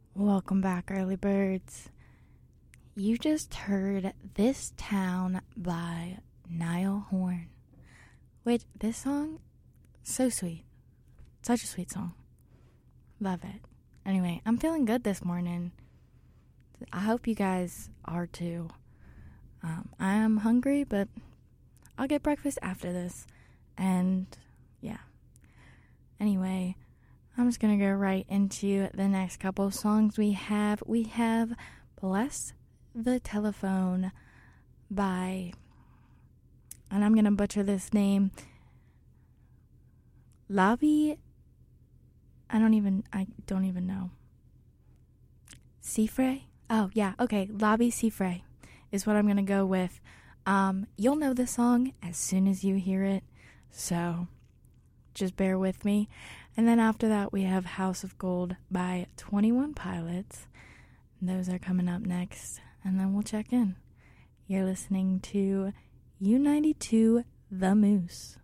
Welcome back, early birds. You just heard This Town by Niall Horan. Which, this song, so sweet. Such a sweet song. Love it. Anyway, I'm feeling good this morning. I hope you guys are too. I am hungry, but I'll get breakfast after this. And, yeah. Anyway, I'm just going to go right into the next couple of songs we have. We have Bless the Telephone by, and I'm going to butcher this name, Labi, I don't even know. Siffre? Oh, yeah, okay, Labi Siffre is what I'm going to go with. You'll know the song as soon as you hear it, so just bear with me. And then after that, we have House of Gold by 21 Pilots. Those are coming up next, and then we'll check in. You're listening to U92 The Moose.